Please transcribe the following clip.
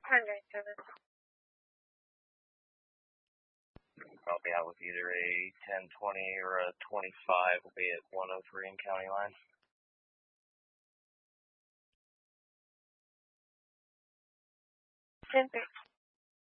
107. I'll be out with either a 1020 or a 25. Will be at 103 in County Line. 10-13.